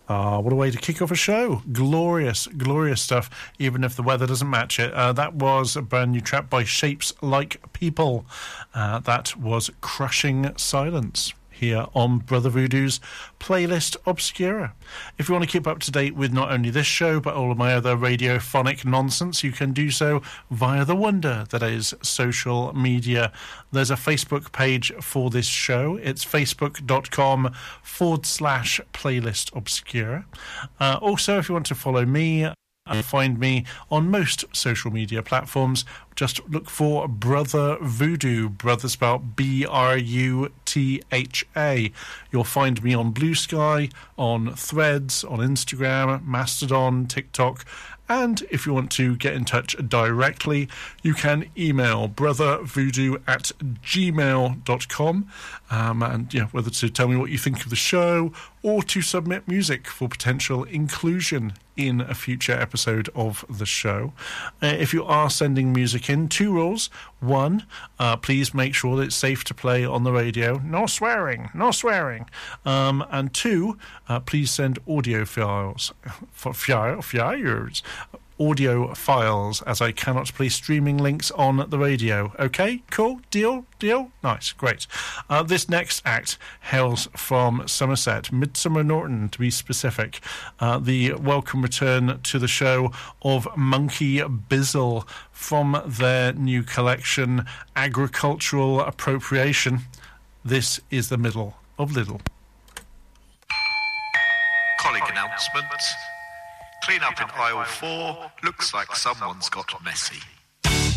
What a way to kick off a show. Glorious, glorious stuff, even if the weather doesn't match it. That was a brand new track by Shapes Like People. That was Crushing Silence here on Brother Voodoo's Playlist Obscura. If you want to keep up to date with not only this show, but all of my other radiophonic nonsense, you can do so via the wonder that is social media. There's a Facebook page for this show. It's facebook.com/Playlist Obscura. Also, if you want to follow me, and find me on most social media platforms, just look for Brother Voodoo, brother spelled Brutha. You'll find me on Blue Sky, on Threads, on Instagram, Mastodon, TikTok, and if you want to get in touch directly, you can email brothervoodoo@gmail.com, and whether to tell me what you think of the show or to submit music for potential inclusion in a future episode of the show. If you are sending music in, 2 rules. 1, please make sure that it's safe to play on the radio. No swearing, no swearing. And 2, please send audio files. Audio files, as I cannot play streaming links on the radio. Okay, cool, deal, nice, great. This next act hails from Somerset, Midsummer Norton to be specific. The welcome return to the show of Monkey Bizzle from their new collection, Agricultural Appropriation. This is the middle of Little. Colleague announcement. Clean up in aisle 4. Looks like someone's got messy.